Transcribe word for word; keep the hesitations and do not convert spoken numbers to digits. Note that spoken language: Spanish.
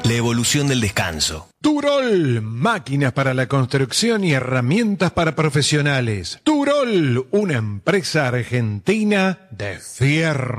La evolución del descanso. Turol, máquinas para la construcción y herramientas para profesionales. Turol, una empresa argentina de fierro.